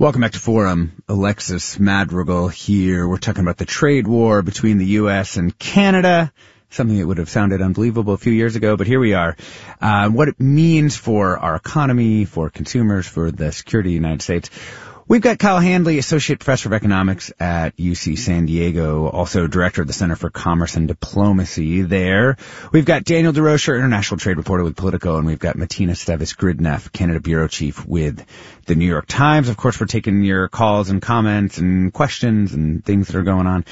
Welcome back to Forum. Alexis Madrigal here. We're talking about the trade war between the U.S. and Canada, something that would have sounded unbelievable a few years ago, but here we are. What it means for our economy, for consumers, for the security of the United States. We've got Kyle Handley, Associate Professor of Economics at UC San Diego, also Director of the Center for Commerce and Diplomacy there. We've got Daniel DeRocher, International Trade Reporter with Politico, and we've got Martina Stevis-Gridneff, Canada Bureau Chief with the New York Times. Of course, we're taking your calls and comments and questions and things that are going on.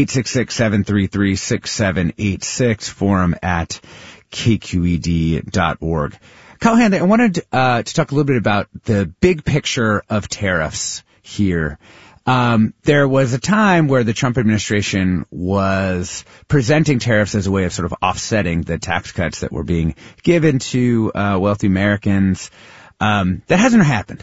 866-733-6786, forum at kqed.org. Kyle Handley, I wanted to talk a little bit about the big picture of tariffs here. There was a time where the Trump administration was presenting tariffs as a way of sort of offsetting the tax cuts that were being given to wealthy Americans. That hasn't happened.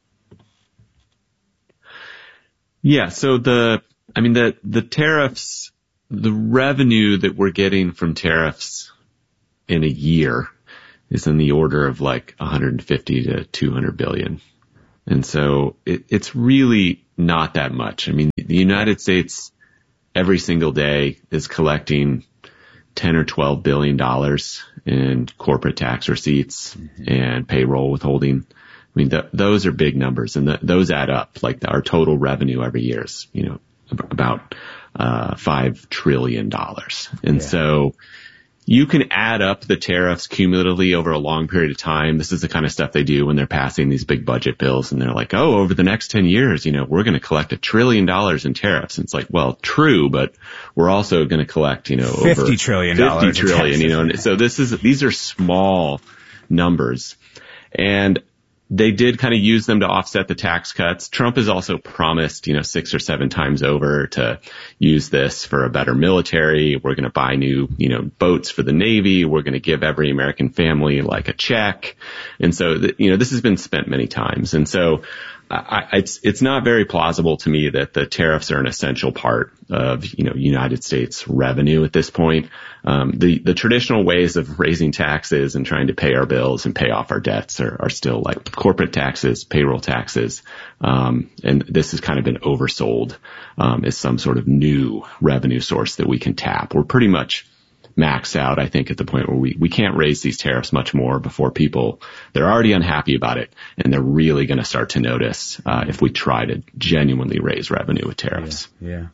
Yeah, so the tariffs, the revenue that we're getting from tariffs in a year is in the order of like 150 to 200 billion. And so it's really not that much. I mean, the United States every single day is collecting 10 or 12 billion dollars in corporate tax receipts and payroll withholding. I mean, those are big numbers, and those add up. Like our total revenue every year is, about $5 trillion. And so you can add up the tariffs cumulatively over a long period of time. This is the kind of stuff they do when they're passing these big budget bills, and they're like, oh, over the next 10 years, we're going to collect $1 trillion in tariffs. And it's like, well, true, but we're also going to collect, over $50 trillion. $50 trillion, and so these are small numbers. And they did kind of use them to offset the tax cuts. Trump has also promised, 6 or 7 times over to use this for a better military. We're going to buy new, boats for the Navy. We're going to give every American family like a check. And so, this has been spent many times. And so it's not very plausible to me that the tariffs are an essential part of, United States revenue at this point. The traditional ways of raising taxes and trying to pay our bills and pay off our debts are still like corporate taxes, payroll taxes. And this has kind of been oversold, as some sort of new revenue source that we can tap. We're pretty much maxed out, I think, at the point where we can't raise these tariffs much more before they're already unhappy about it, and they're really going to start to notice if we try to genuinely raise revenue with tariffs. Yeah.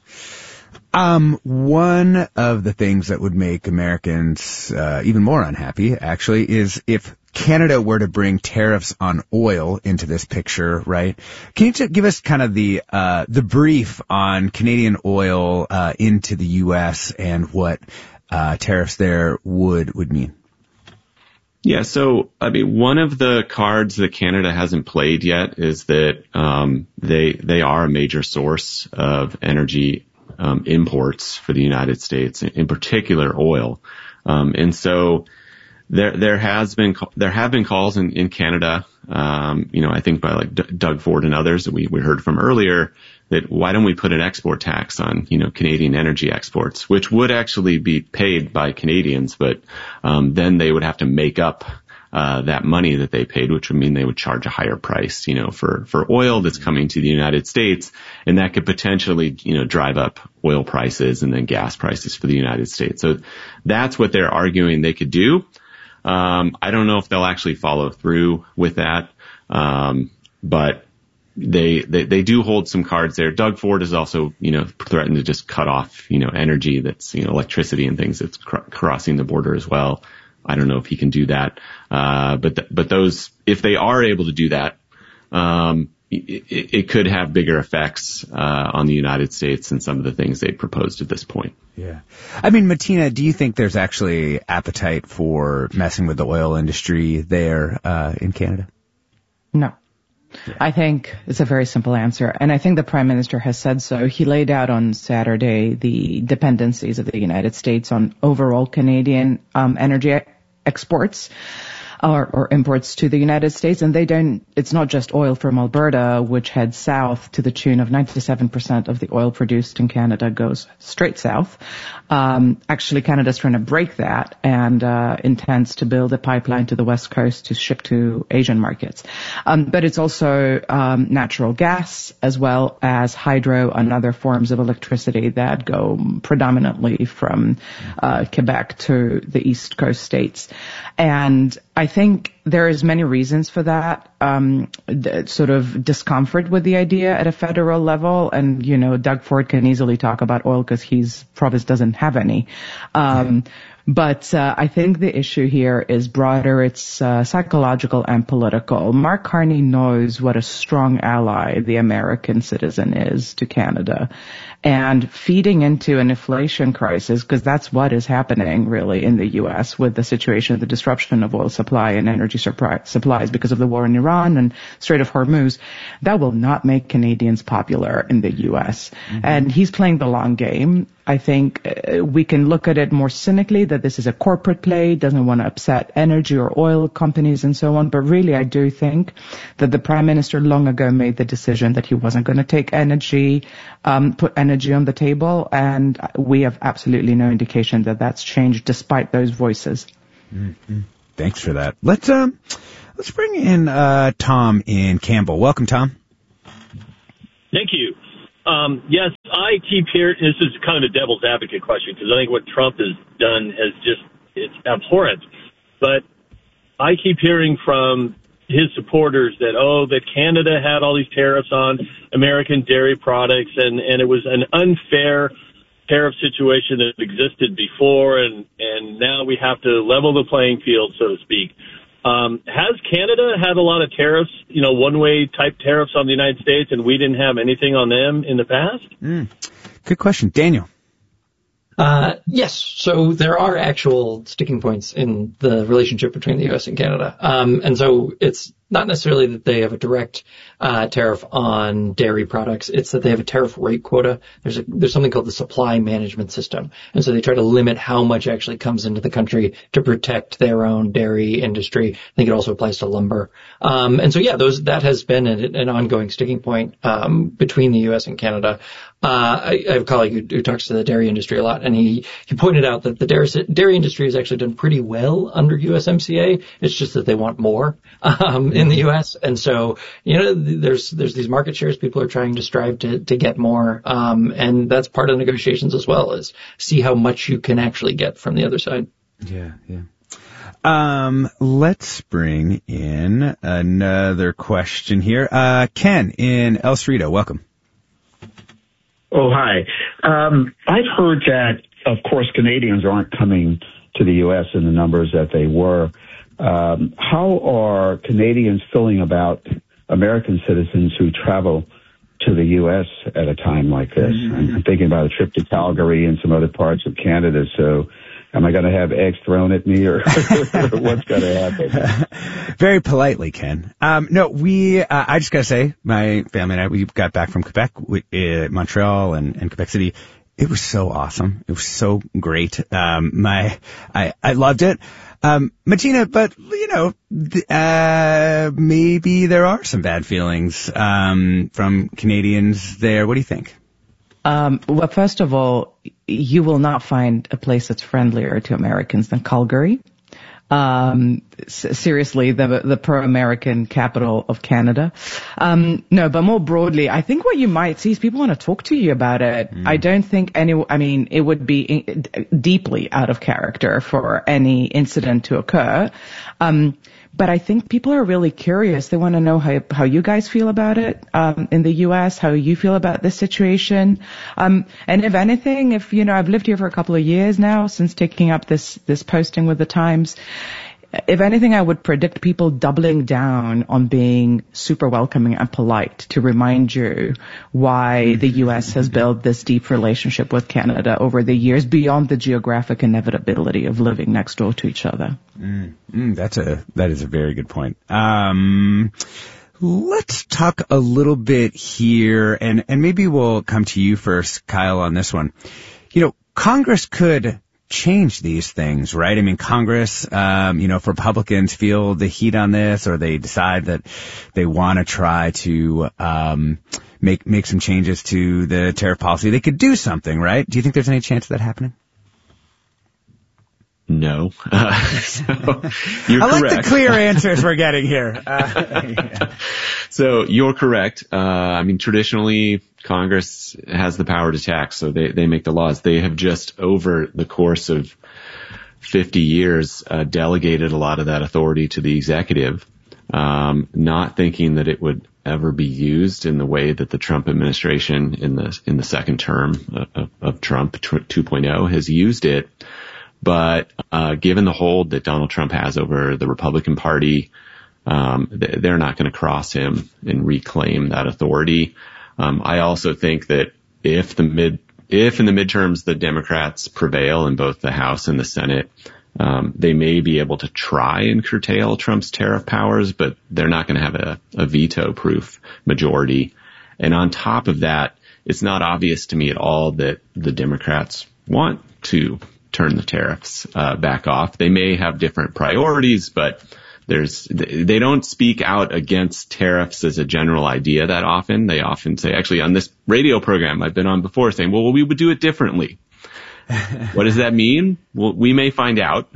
One of the things that would make Americans even more unhappy, actually, is if Canada were to bring tariffs on oil into this picture, right? Can you give us kind of the brief on Canadian oil into the U.S. and what tariffs there would mean? Yeah, so, one of the cards that Canada hasn't played yet is that they are a major source of energy imports for the United States, in particular oil. And so there have been calls in Canada, I think by like Doug Ford and others that we heard from earlier, that why don't we put an export tax on, Canadian energy exports, which would actually be paid by Canadians, but then they would have to make up that money that they paid, which would mean they would charge a higher price, for oil that's coming to the United States. And that could potentially, drive up oil prices and then gas prices for the United States. So that's what they're arguing they could do. I don't know if they'll actually follow through with that. But they do hold some cards there. Doug Ford has also, threatened to just cut off, energy that's, electricity and things that's crossing the border as well. I don't know if he can do that. But those, if they are able to do that, it could have bigger effects, on the United States than some of the things they proposed at this point. Yeah. Martina, do you think there's actually appetite for messing with the oil industry there, in Canada? No. Yeah. I think it's a very simple answer. And I think the Prime Minister has said so. He laid out on Saturday the dependencies of the United States on overall Canadian energy exports. or imports to the United States. And it's not just oil from Alberta, which heads south to the tune of 97% of the oil produced in Canada goes straight south. Actually, Canada's trying to break that and intends to build a pipeline to the West Coast to ship to Asian markets. But it's also natural gas as well as hydro and other forms of electricity that go predominantly from Quebec to the East Coast states. And I think there is many reasons for that, sort of discomfort with the idea at a federal level. And, Doug Ford can easily talk about oil because his province doesn't have any. But I think the issue here is broader. It's psychological and political. Mark Carney knows what a strong ally the American citizen is to Canada. And feeding into an inflation crisis, because that's what is happening really in the U.S. with the situation of the disruption of oil supply and energy supplies because of the war in Iran and Strait of Hormuz, that will not make Canadians popular in the U.S. Mm-hmm. And he's playing the long game. I think we can look at it more cynically that this is a corporate play, doesn't want to upset energy or oil companies and so on. But really, I do think that the Prime Minister long ago made the decision that he wasn't going to take put energy on the table. And we have absolutely no indication that that's changed despite those voices. Mm-hmm. Thanks for that. Let's bring in Tom in Campbell. Welcome, Tom. Thank you. Yes, I keep hearing, this is kind of a devil's advocate question, because I think what Trump has done it's abhorrent. But I keep hearing from his supporters that Canada had all these tariffs on American dairy products, and it was an unfair tariff situation that existed before, and now we have to level the playing field, so to speak. Has Canada had a lot of tariffs, one-way type tariffs on the United States, and we didn't have anything on them in the past? Good question. Daniel. Yes. So there are actual sticking points in the relationship between the U.S. and Canada. And so it's not necessarily that they have a direct tariff on dairy products. It's that they have a tariff rate quota. There's something called the supply management system. And so they try to limit how much actually comes into the country to protect their own dairy industry. I think it also applies to lumber. And so, that has been an ongoing sticking point between the U.S. and Canada. I have a colleague who talks to the dairy industry a lot, and he pointed out that the dairy industry has actually done pretty well under USMCA. It's just that they want more in the U.S. And so, there's these market shares people are trying to strive to get more, and that's part of negotiations as well, is see how much you can actually get from the other side. Yeah. Let's bring in another question here. Ken in El Cerrito, welcome. Oh, hi. I've heard that, of course, Canadians aren't coming to the U.S. in the numbers that they were. How are Canadians feeling about American citizens who travel to the U.S. at a time like this? Mm-hmm. I'm thinking about a trip to Calgary and some other parts of Canada. So am I going to have eggs thrown at me or what's going to happen? Very politely, Ken. No, I just got to say, my family and I, we got back from Quebec, Montreal and Quebec City. It was so awesome. It was so great. I loved it. Martina, but, maybe there are some bad feelings, from Canadians there. What do you think? Well, first of all, you will not find a place that's friendlier to Americans than Calgary. Seriously, the pro-American capital of Canada. No, but more broadly, I think what you might see is people want to talk to you about it. I don't think it would be deeply out of character for any incident to occur. But I think people are really curious. They want to know how you guys feel about it in the U.S., how you feel about this situation. And if anything, I've lived here for a couple of years now since taking up this posting with the Times. If anything, I would predict people doubling down on being super welcoming and polite to remind you why the U.S. has built this deep relationship with Canada over the years beyond the geographic inevitability of living next door to each other. That is a very good point. Let's talk a little bit here, and maybe we'll come to you first, Kyle, on this one. Congress could change these things, right? I mean, Congress, if Republicans feel the heat on this, or they decide that they want to try to make some changes to the tariff policy, they could do something, right? Do you think there's any chance of that happening? No. So you're I correct. like the clear answers we're getting here. Yeah. So you're correct. Traditionally, Congress has the power to tax, so they make the laws. They have just, over the course of 50 years, delegated a lot of that authority to the executive, not thinking that it would ever be used in the way that the Trump administration in the second term of Trump 2.0 has used it. But given the hold that Donald Trump has over the Republican Party, they're not going to cross him and reclaim that authority. I also think that if in the midterms the Democrats prevail in both the House and the Senate, they may be able to try and curtail Trump's tariff powers, but they're not going to have a veto-proof majority. And on top of that, it's not obvious to me at all that the Democrats want to turn the tariffs back off. They may have different priorities, but they don't speak out against tariffs as a general idea that often. They often say, actually on this radio program I've been on before, saying, well, we would do it differently. What does that mean? Well, we may find out.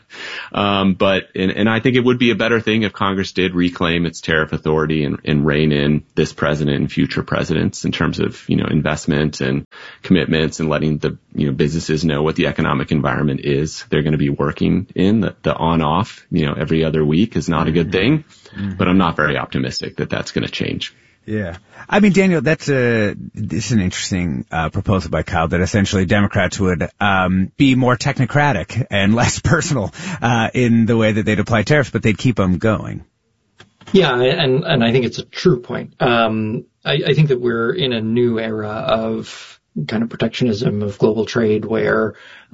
But I think it would be a better thing if Congress did reclaim its tariff authority and rein in this president and future presidents in terms of, investment and commitments, and letting the, businesses know what the economic environment is they're going to be working in. The on-off, every other week is not a good thing, but I'm not very optimistic that that's going to change. Yeah. I mean, Daniel, this is an interesting proposal by Kyle, that essentially Democrats would be more technocratic and less personal in the way that they'd apply tariffs, but they'd keep them going. Yeah, and I think it's a true point. I think that we're in a new era of kind of protectionism of global trade where,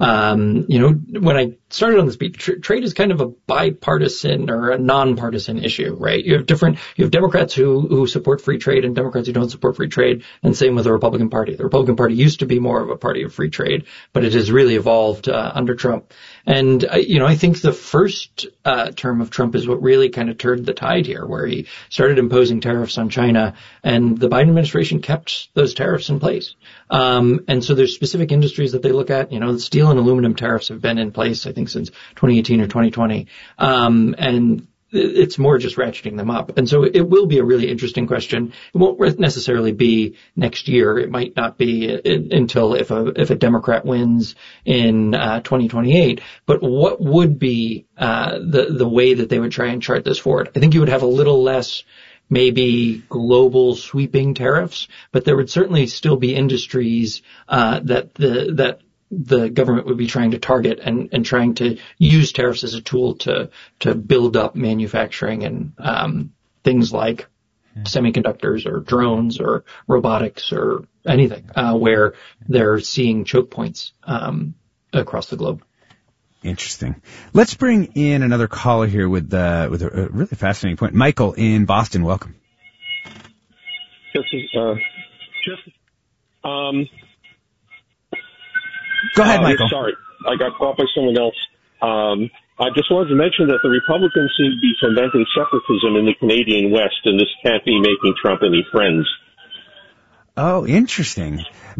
when I started on this beat, trade is kind of a bipartisan or a nonpartisan issue, right? You have Democrats who support free trade and Democrats who don't support free trade, and same with the Republican Party. The Republican Party used to be more of a party of free trade, but it has really evolved under Trump. And, I think the first term of Trump is what really kind of turned the tide here, where he started imposing tariffs on China, and the Biden administration kept those tariffs in place. And so there's specific industries that they look at. The steel and aluminum tariffs have been in place, I think, since 2018 or 2020. And it's more just ratcheting them up. And so it will be a really interesting question. It won't necessarily be next year. It might not be until if a Democrat wins in 2028. But what would be the way that they would try and chart this forward? I think you would have a little less maybe global sweeping tariffs, but there would certainly still be industries that the government would be trying to target and trying to use tariffs as a tool to build up manufacturing and things like semiconductors or drones or robotics or anything where they're seeing choke points across the globe. Interesting. Let's bring in another caller here with a really fascinating point. Michael in Boston, welcome. Go ahead, Michael. Sorry, I got caught by someone else. I just wanted to mention that the Republicans seem to be fomenting separatism in the Canadian West, and this can't be making Trump any friends. Oh, interesting.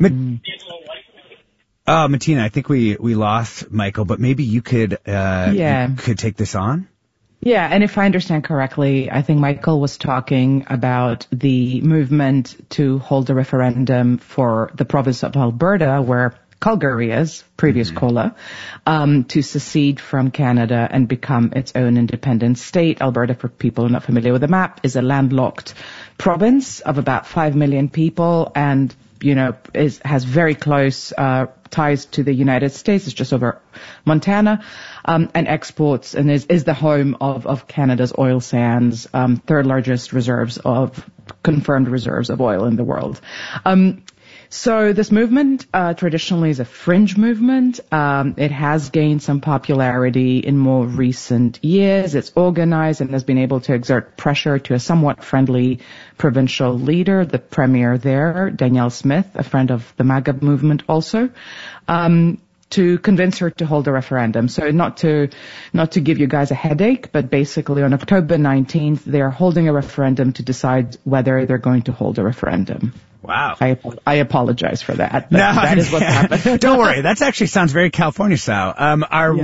Martina, I think we lost Michael, but maybe you could you could take this on. Yeah, and if I understand correctly, I think Michael was talking about the movement to hold a referendum for the province of Alberta, where Calgary is, previous COLA, to secede from Canada and become its own independent state. Alberta, for people not familiar with the map, is a landlocked province of about 5 million people and, has very close ties to the United States. It's just over Montana, and exports and is the home of Canada's oil sands, third largest confirmed reserves of oil in the world. So this movement traditionally is a fringe movement. It has gained some popularity in more recent years. It's organized and has been able to exert pressure to a somewhat friendly provincial leader, the premier there, Danielle Smith, a friend of the MAGA movement also, to convince her to hold a referendum. So not to give you guys a headache, but basically on October 19th, they are holding a referendum to decide whether they're going to hold a referendum. Wow. I apologize for that. But that is what's happening. Don't worry. That actually sounds very California style. Are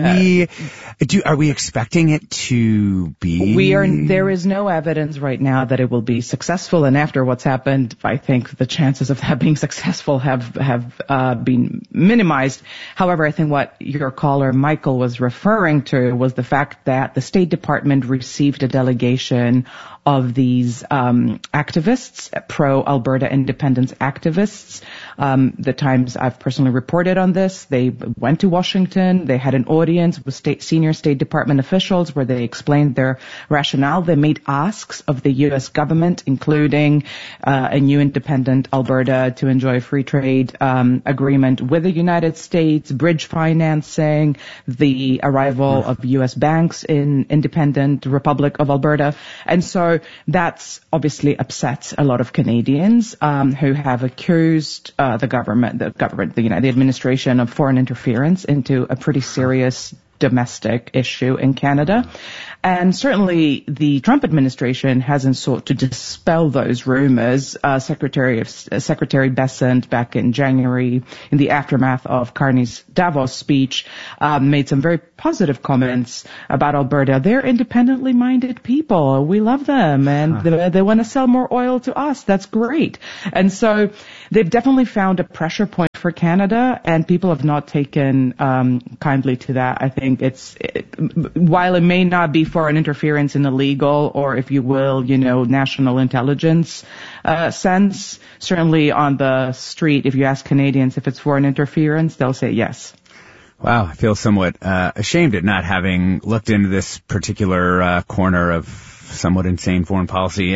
we expecting it to be? There is no evidence right now that it will be successful. And after what's happened, I think the chances of that being successful have been minimized. However, I think what your caller Michael was referring to was the fact that the State Department received a delegation of these activists, pro-Alberta independence activists. The Times, I've personally reported on this. They went to Washington. They had an audience with senior State Department officials where they explained their rationale. They made asks of the U.S. government, including a new independent Alberta to enjoy free trade agreement with the United States, bridge financing, the arrival of U.S. banks in independent Republic of Alberta. And so that's obviously upset a lot of Canadians who have accused the administration of foreign interference into a pretty serious domestic issue in Canada. And certainly the Trump administration hasn't sought to dispel those rumors. Secretary Bessent back in January, in the aftermath of Carney's Davos speech, made some very positive comments about Alberta. They're independently minded people. We love them, and they want to sell more oil to us. That's great. And so they've definitely found a pressure point for Canada, and people have not taken kindly to that. I think while it may not be foreign interference in the legal or, if you will, national intelligence sense, certainly on the street, if you ask Canadians if it's foreign interference, they'll say yes. Wow, I feel somewhat ashamed at not having looked into this particular corner of somewhat insane foreign policy.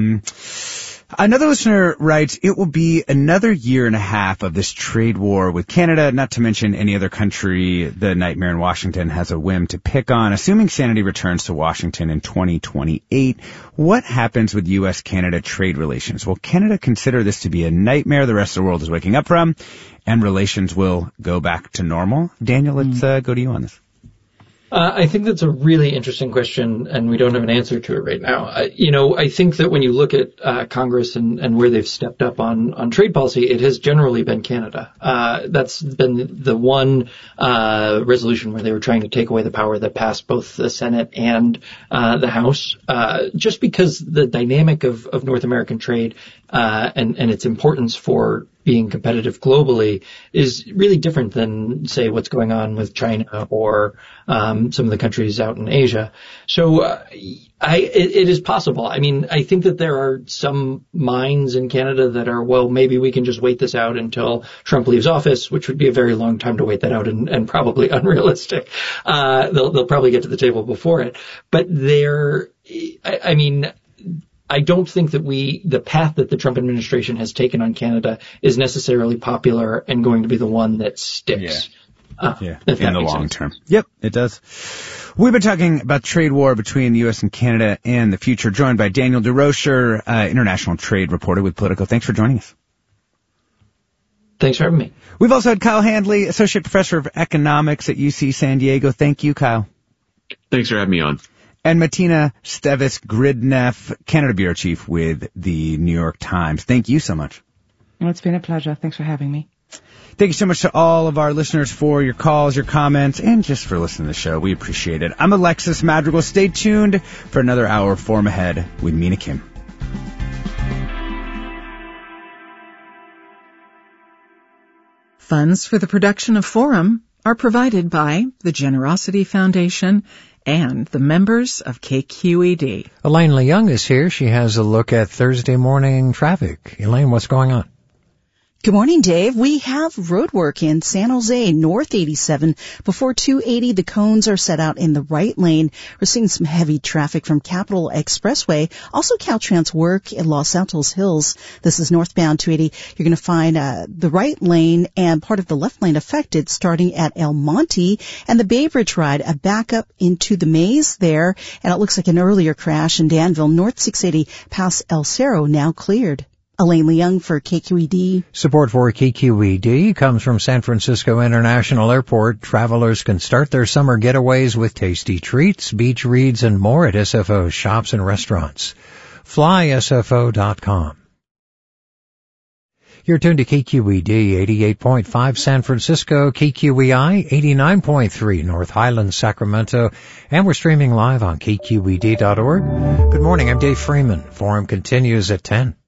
Another listener writes, it will be another year and a half of this trade war with Canada, not to mention any other country the nightmare in Washington has a whim to pick on. Assuming sanity returns to Washington in 2028, what happens with U.S.-Canada trade relations? Will Canada consider this to be a nightmare the rest of the world is waking up from, and relations will go back to normal? Daniel, let's go to you on this. I think that's a really interesting question, and we don't have an answer to it right now. I think that when you look at Congress and where they've stepped up on trade policy, it has generally been Canada. That's been the one resolution where they were trying to take away the power that passed both the Senate and the House, just because the dynamic of North American trade and its importance for being competitive globally is really different than, say, what's going on with China or some of the countries out in Asia. So it is possible. I mean, I think that there are some minds in Canada that are, well, maybe we can just wait this out until Trump leaves office, which would be a very long time to wait that out and probably unrealistic. They'll probably get to the table before it. But I don't think that the path that the Trump administration has taken on Canada is necessarily popular and going to be the one that sticks. In the long term. Yep, it does. We've been talking about trade war between the U.S. and Canada and the future, joined by Daniel DeRocher, international trade reporter with Politico. Thanks for joining us. Thanks for having me. We've also had Kyle Handley, associate professor of economics at UC San Diego. Thank you, Kyle. Thanks for having me on. And Martina Stevis-Gridneff, Canada bureau chief with the New York Times. Thank you so much. Well, it's been a pleasure. Thanks for having me. Thank you so much to all of our listeners for your calls, your comments, and just for listening to the show. We appreciate it. I'm Alexis Madrigal. Stay tuned for another hour of Forum Ahead with Mina Kim. Funds for the production of Forum are provided by the Generosity Foundation and the members of KQED. Elaine Leung is here. She has a look at Thursday morning traffic. Elaine, what's going on? Good morning, Dave. We have road work in San Jose, North 87. Before 280, the cones are set out in the right lane. We're seeing some heavy traffic from Capitol Expressway. Also, Caltrans work in Los Altos Hills. This is northbound 280. You're going to find the right lane and part of the left lane affected starting at El Monte. And the Bay Bridge ride, a backup into the maze there. And it looks like an earlier crash in Danville, North 680 past El Cerro, now cleared. Elaine Leung for KQED. Support for KQED comes from San Francisco International Airport. Travelers can start their summer getaways with tasty treats, beach reads, and more at SFO's shops and restaurants. FlySFO.com. You're tuned to KQED 88.5 San Francisco, KQEI 89.3 North Highlands, Sacramento, and we're streaming live on KQED.org. Good morning, I'm Dave Freeman. Forum continues at 10.